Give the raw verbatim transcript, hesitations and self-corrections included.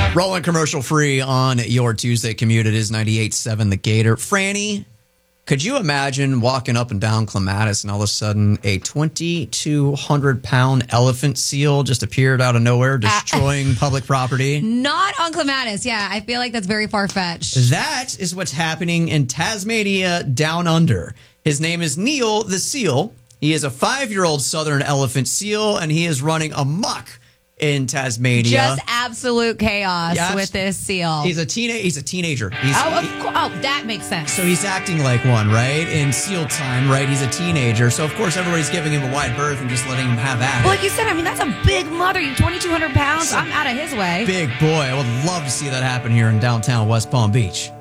Rolling commercial free on your Tuesday commute. It is ninety-eight point seven The Gator. Franny, could you imagine walking up and down Clematis and all of a sudden a twenty-two hundred pound elephant seal just appeared out of nowhere, destroying uh, public property? Not on Clematis. Yeah, I feel like that's very far-fetched. That is what's happening in Tasmania down under. His name is Neil the Seal. He is a five-year-old southern elephant seal, and he is running amok in Tasmania. Just absolute chaos yes. with this seal. He's a teenage. He's a teenager. He's, oh, of he, co- oh, that makes sense. So he's acting like one, right? In seal time, right? He's a teenager. So, of course, everybody's giving him a wide berth and just letting him have at it. Well, like you said, I mean, that's a big mother. You twenty-two hundred pounds. I'm out of his way. Big boy. I would love to see that happen here in downtown West Palm Beach.